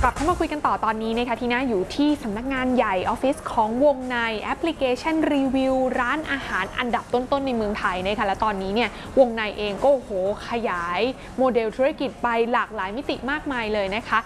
กลับเข้ามาคุยกันต่อตอนนี้นะคะที่น่าอยู่ที่สำนักงานใหญ่ออฟฟิศของวงในแอปพลิเคชันรีวิวร้านอาหารอันดับต้นๆในเมืองไทยนะคะและตอนนี้เนี่ยวงในเองก็ขยายโมเดลธุรกิจไปหลากหลายมิติมากมายเลยนะคะ